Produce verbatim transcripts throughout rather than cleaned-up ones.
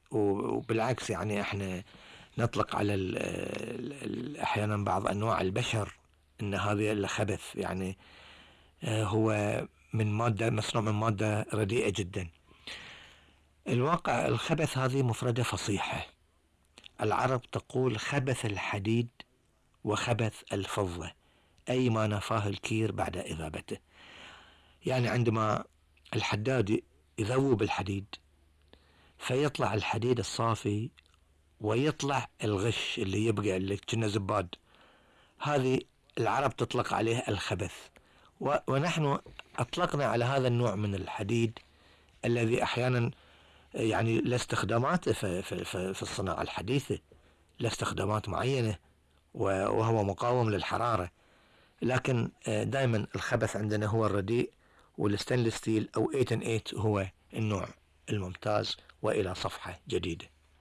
وبالعكس يعني احنا نطلق على ال ال احيانا بعض انواع البشر ان هذه الخبث، يعني هو من مادة مصنوع من مادة رديئة جدا. الواقع الخبث هذه مفردة فصيحة. العرب تقول خبث الحديد وخبث الفضة، أي ما نفاه الكير بعد إذابته. يعني عندما الحداد يذوب الحديد فيطلع الحديد الصافي ويطلع الغش اللي يبقى اللي كنا زباد، هذه العرب تطلق عليه الخبث. ونحن أطلقنا على هذا النوع من الحديد الذي أحيانا يعني له استخدامات في, في, في, في الصناعة الحديثة، له استخدامات معينة وهو مقاوم للحرارة، لكن دائما الخبث عندنا هو الرديء، والستانلس ستيل أو ثمانية ثمانية هو النوع الممتاز. وإلى صفحة جديدة.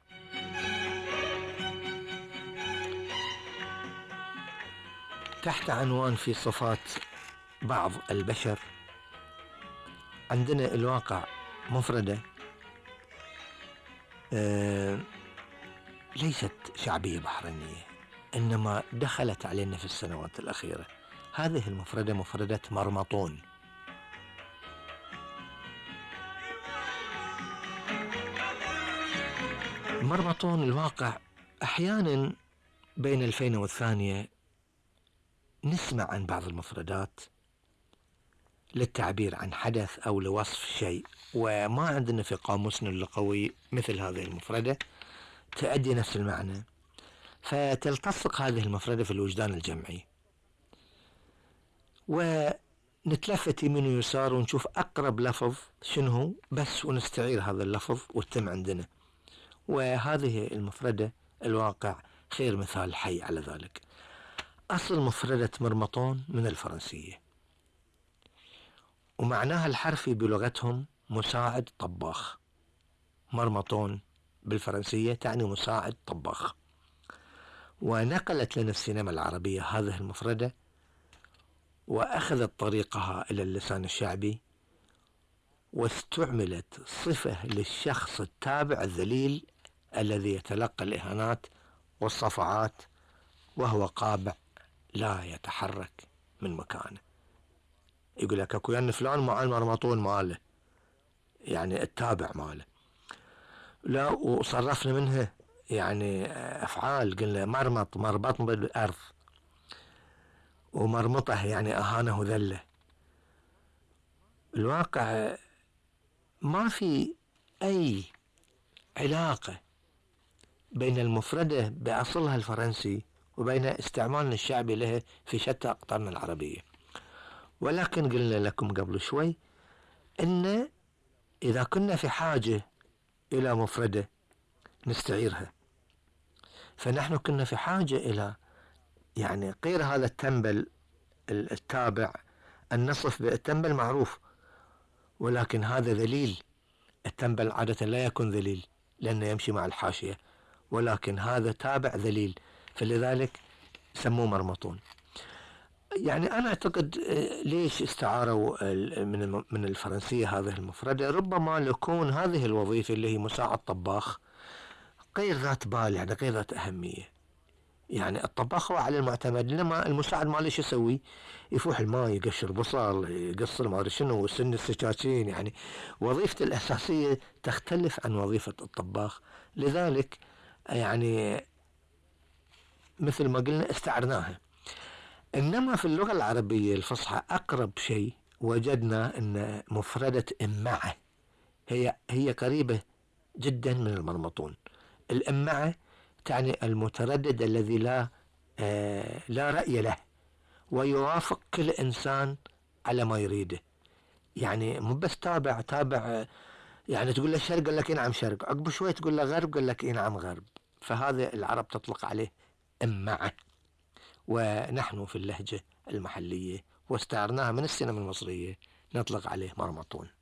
تحت عنوان في صفات بعض البشر عندنا الواقع مفردة آه ليست شعبية بحرينية، إنما دخلت علينا في السنوات الأخيرة. هذه المفردة مفردة مرمطون. مرمطون الواقع أحيانا بين الفينة والثانية نسمع عن بعض المفردات للتعبير عن حدث أو لوصف شيء، وما عندنا في قاموسنا اللغوي مثل هذه المفردة تؤدي نفس المعنى، فتلتصق هذه المفردة في الوجدان الجمعي، ونتلفت يمين ويسار ونشوف أقرب لفظ شنو هو بس، ونستعير هذا اللفظ وتم عندنا. وهذه المفردة الواقع خير مثال حي على ذلك. أصل مفردة مرمطون من الفرنسية، ومعناها الحرفي بلغتهم مساعد طباخ. مرمطون بالفرنسية تعني مساعد طباخ. ونقلت لنا السينما العربية هذه المفردة وأخذت طريقها إلى اللسان الشعبي، واستعملت صفة للشخص التابع الذليل الذي يتلقى الإهانات والصفعات وهو قابع لا يتحرك من مكانه. يقول لك اكو يعني فلان مع المرمطون ماله، يعني التابع ماله. لا، وصرفنا منها يعني أفعال، قلنا مرمط مربط بالأرض، ومرمطه يعني أهانه ذله. الواقع ما في أي علاقة بين المفردة بأصلها الفرنسي وبين استعمالنا الشعبي لها في شتى أقطارنا العربية. ولكن قلنا لكم قبل شوي إن إذا كنا في حاجة إلى مفردة نستعيرها، فنحن كنا في حاجة إلى يعني غير هذا التنبل التابع. النصف بالتنبل معروف، ولكن هذا ذليل. التنبل عادة لا يكون ذليل لأنه يمشي مع الحاشية، ولكن هذا تابع ذليل، فلذلك سموه مرمطون. يعني أنا أعتقد ليش استعاروا من من الفرنسية هذه المفردة؟ ربما لكون هذه الوظيفة اللي هي مساعد طباخ غير ذات بال، يعني غير ذات أهمية. يعني الطباخ هو على المعتمد، لما المساعد ماله شو يسوي؟ يفوح الماء، يقشر بصل، يقصر ما ادري شنو، سن السكاكين. يعني وظيفته الأساسية تختلف عن وظيفة الطباخ. لذلك يعني مثل ما قلنا استعرناها. إنما في اللغة العربية الفصحى أقرب شيء وجدنا أن مفردة إمعة هي هي قريبة جدا من المرمطون. الإمعة تعني المتردد الذي لا آه لا رأي له، ويوافق كل إنسان على ما يريده. يعني مو بس تابع تابع، يعني تقول له شرق قال لك نعم شرق، عقب شوي تقول له غرب قال لك نعم غرب. فهذا العرب تطلق عليه إمعة، ونحن في اللهجة المحلية واستعرناها من السينما المصرية نطلق عليه مرمطون.